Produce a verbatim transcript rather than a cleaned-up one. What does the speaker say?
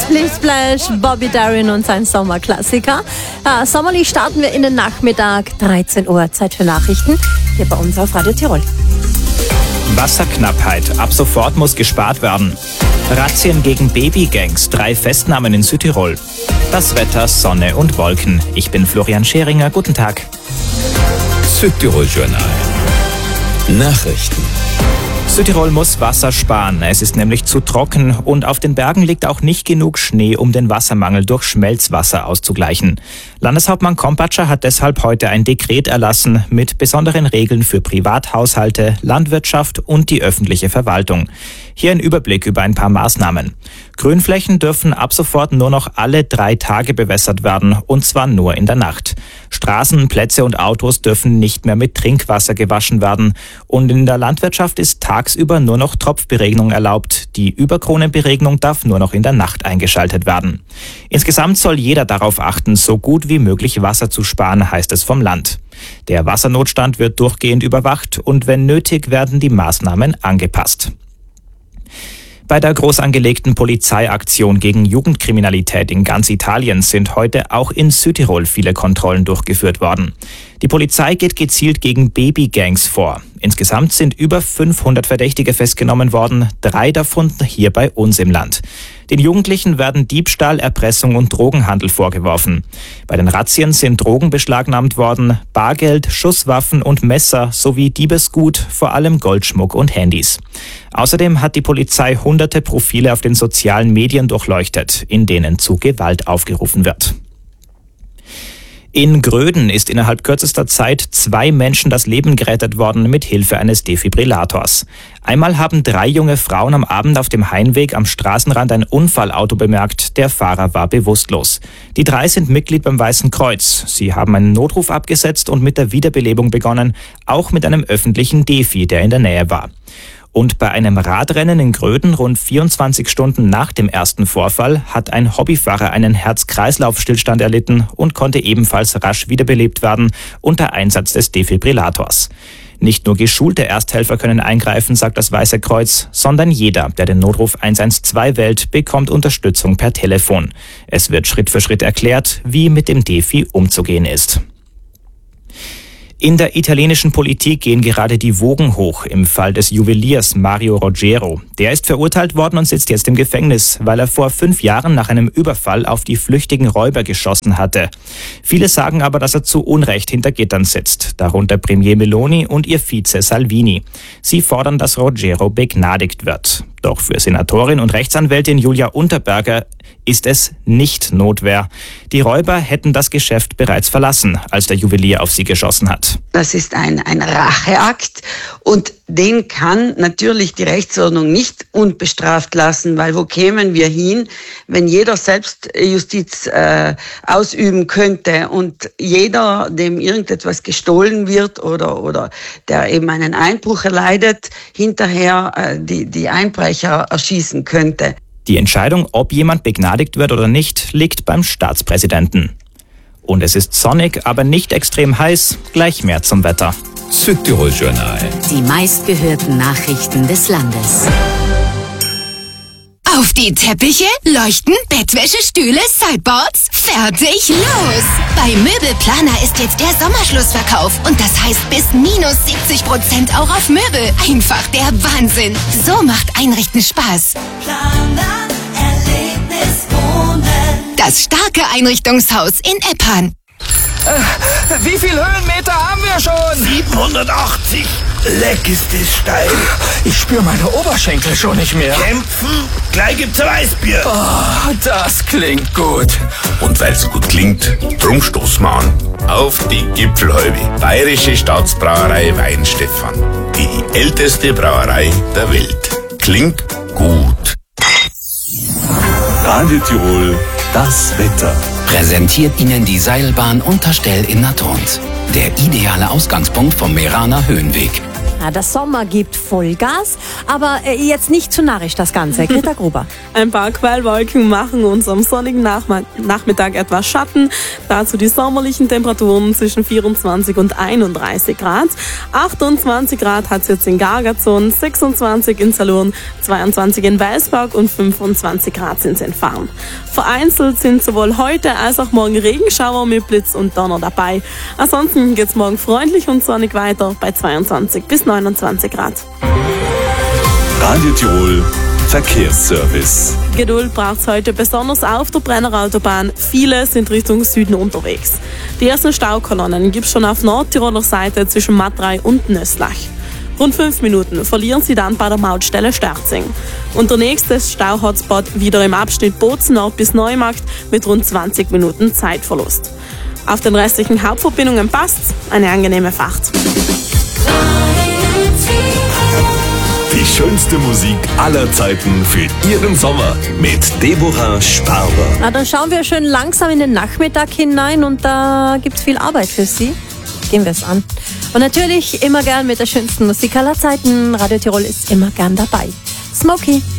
Splish Splash, Bobby Darin und sein Sommerklassiker. Äh, sommerlich starten wir in den Nachmittag, dreizehn Uhr, Zeit für Nachrichten, hier bei uns auf Radio Tirol. Wasserknappheit. Ab sofort muss gespart werden. Razzien gegen Babygangs. Drei Festnahmen in Südtirol. Das Wetter, Sonne und Wolken. Ich bin Florian Scheringer. Guten Tag. Südtirol Journal. Nachrichten. Südtirol muss Wasser sparen. Es ist nämlich zu trocken und auf den Bergen liegt auch nicht genug Schnee, um den Wassermangel durch Schmelzwasser auszugleichen. Landeshauptmann Kompatscher hat deshalb heute ein Dekret erlassen mit besonderen Regeln für Privathaushalte, Landwirtschaft und die öffentliche Verwaltung. Hier ein Überblick über ein paar Maßnahmen. Grünflächen dürfen ab sofort nur noch alle drei Tage bewässert werden, und zwar nur in der Nacht. Straßen, Plätze und Autos dürfen nicht mehr mit Trinkwasser gewaschen werden. Und in der Landwirtschaft ist tagsüber nur noch Tropfberegnung erlaubt. Die Überkronenberegnung darf nur noch in der Nacht eingeschaltet werden. Insgesamt soll jeder darauf achten, so gut wie möglich Wasser zu sparen, heißt es vom Land. Der Wassernotstand wird durchgehend überwacht und wenn nötig werden die Maßnahmen angepasst. Bei der groß angelegten Polizeiaktion gegen Jugendkriminalität in ganz Italien sind heute auch in Südtirol viele Kontrollen durchgeführt worden. Die Polizei geht gezielt gegen Babygangs vor. Insgesamt sind über fünfhundert Verdächtige festgenommen worden, drei davon hier bei uns im Land. Den Jugendlichen werden Diebstahl, Erpressung und Drogenhandel vorgeworfen. Bei den Razzien sind Drogen beschlagnahmt worden, Bargeld, Schusswaffen und Messer sowie Diebesgut, vor allem Goldschmuck und Handys. Außerdem hat die Polizei hunderte Profile auf den sozialen Medien durchleuchtet, in denen zu Gewalt aufgerufen wird. In Gröden ist innerhalb kürzester Zeit zwei Menschen das Leben gerettet worden mit Hilfe eines Defibrillators. Einmal haben drei junge Frauen am Abend auf dem Heimweg am Straßenrand ein Unfallauto bemerkt. Der Fahrer war bewusstlos. Die drei sind Mitglied beim Weißen Kreuz. Sie haben einen Notruf abgesetzt und mit der Wiederbelebung begonnen, auch mit einem öffentlichen Defi, der in der Nähe war. Und bei einem Radrennen in Gröden rund vierundzwanzig Stunden nach dem ersten Vorfall hat ein Hobbyfahrer einen Herz-Kreislauf-Stillstand erlitten und konnte ebenfalls rasch wiederbelebt werden unter Einsatz des Defibrillators. Nicht nur geschulte Ersthelfer können eingreifen, sagt das Weiße Kreuz, sondern jeder, der den Notruf eins eins zwei wählt, bekommt Unterstützung per Telefon. Es wird Schritt für Schritt erklärt, wie mit dem Defi umzugehen ist. In der italienischen Politik gehen gerade die Wogen hoch im Fall des Juweliers Mario Rogero. Der ist verurteilt worden und sitzt jetzt im Gefängnis, weil er vor fünf Jahren nach einem Überfall auf die flüchtigen Räuber geschossen hatte. Viele sagen aber, dass er zu Unrecht hinter Gittern sitzt, darunter Premier Meloni und ihr Vize Salvini. Sie fordern, dass Rogero begnadigt wird. Doch für Senatorin und Rechtsanwältin Julia Unterberger ist es nicht Notwehr. Die Räuber hätten das Geschäft bereits verlassen, als der Juwelier auf sie geschossen hat. Das ist ein, ein Racheakt und den kann natürlich die Rechtsordnung nicht unbestraft lassen, weil wo kämen wir hin, wenn jeder selbst Justiz äh, ausüben könnte und jeder, dem irgendetwas gestohlen wird oder, oder der eben einen Einbruch erleidet, hinterher äh, die, die Einbrecher erschießen könnte. Die Entscheidung, ob jemand begnadigt wird oder nicht, liegt beim Staatspräsidenten. Und es ist sonnig, aber nicht extrem heiß. Gleich mehr zum Wetter. Südtirol Journal. Die meistgehörten Nachrichten des Landes. Auf die Teppiche, Leuchten, Bettwäsche, Stühle, Sideboards. Fertig, los! Bei Möbelplaner ist jetzt der Sommerschlussverkauf. Und das heißt bis minus siebzig Prozent auch auf Möbel. Einfach der Wahnsinn. So macht Einrichten Spaß. Planer, Erlebnis, Wohnen. Das starke Einrichtungshaus in Eppan. Äh, wie viel Höhenmeter haben wir schon? siebenhundertachtzig. Leck ist es steil. Ich spüre meine Oberschenkel schon nicht mehr. Kämpfen? Gleich gibt's ein Weißbier. Oh, das klingt gut. Und weil's gut klingt, drum stoßen wir an. Auf die Gipfelhalbe. Bayerische Staatsbrauerei Weinstefan. Die älteste Brauerei der Welt. Klingt gut. Radio Tirol, das Wetter. Präsentiert Ihnen die Seilbahn Unterstell in Natrons. Der ideale Ausgangspunkt vom Meraner Höhenweg. Ja, der Sommer gibt Vollgas, aber äh, jetzt nicht zu narrisch das Ganze. Greta Gruber. Ein paar Quellwolken machen uns am sonnigen Nachma- Nachmittag etwas Schatten. Dazu die sommerlichen Temperaturen zwischen vierundzwanzig und einunddreißig Grad. achtundzwanzig Grad hat es jetzt in Gargazon, sechsundzwanzig in Salurn, zweiundzwanzig in Welsberg und fünfundzwanzig Grad sind es in Farn. Vereinzelt sind sowohl heute als auch morgen Regenschauer mit Blitz und Donner dabei. Ansonsten geht's morgen freundlich und sonnig weiter bei zweiundzwanzig bis neunundzwanzig Grad. Radio Tirol Verkehrsservice. Geduld braucht's heute besonders auf der Brennerautobahn. Viele sind Richtung Süden unterwegs. Die ersten Staukolonnen gibt's schon auf Nordtiroler Seite zwischen Matrei und Nöslach. Rund fünf Minuten verlieren sie dann bei der Mautstelle Sterzing. Und der nächste Stau-Hotspot wieder im Abschnitt Bozen Nord bis Neumarkt mit rund zwanzig Minuten Zeitverlust. Auf den restlichen Hauptverbindungen passt's. Eine angenehme Fahrt. Die schönste Musik aller Zeiten für Ihren Sommer mit Deborah Sparber. Na, dann schauen wir schön langsam in den Nachmittag hinein und da gibt's viel Arbeit für Sie. Gehen wir es an. Und natürlich immer gern mit der schönsten Musik aller Zeiten. Radio Tirol ist immer gern dabei. Smokey.